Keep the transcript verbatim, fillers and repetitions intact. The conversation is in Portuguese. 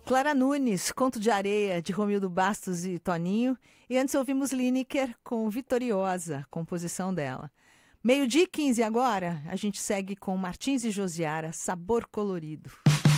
Clara Nunes, Conto de Areia, de Romildo Bastos e Toninho. E antes ouvimos Lineker com Vitoriosa, composição dela. Meio-dia e quinze agora, a gente segue com Martins e Josiara, Sabor Colorido.